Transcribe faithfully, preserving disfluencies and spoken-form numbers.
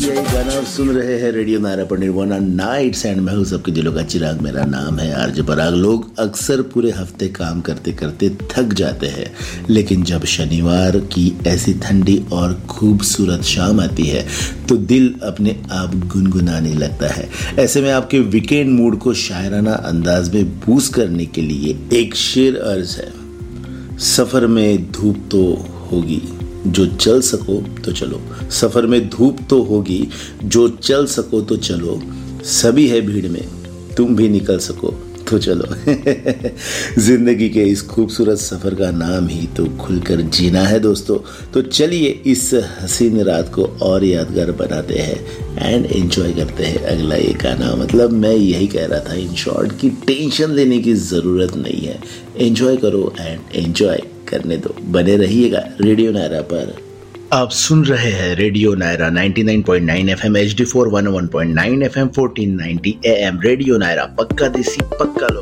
यही गाना सुन रहे हैं रेडियो नायरा पर निर्वाणा नाइट्स एंड मैं हूं सबके दिलों का चिराग। मेरा नाम है आरजे पराग। लोग अक्सर पूरे हफ्ते काम करते करते थक जाते हैं, लेकिन जब शनिवार की ऐसी ठंडी और खूबसूरत शाम आती है तो दिल अपने आप गुनगुनाने लगता है। ऐसे में आपके वीकेंड मूड को शायराना अंदाज में बूस्ट करने के लिए एक शेर अर्ज है। सफर में धूप तो होगी, जो चल सको तो चलो। सफर में धूप तो होगी, जो चल सको तो चलो। सभी है भीड़ में, तुम भी निकल सको तो चलो। जिंदगी के इस खूबसूरत सफर का नाम ही तो खुलकर जीना है दोस्तों। तो चलिए इस हसीन रात को और यादगार बनाते हैं एंड एंजॉय करते हैं अगला ये गाना। मतलब मैं यही कह रहा था इन शॉर्ट की टेंशन लेने की जरूरत नहीं है। एंजॉय करो एंड एंजॉय करने दो। बने रहिएगा रेडियो नायरा पर। आप सुन रहे हैं रेडियो नायरा निन्यानवे point now FM, H D four one O one point nine FM, fourteen ninety am. Radio Naira पक्का देसी पक्का लोग।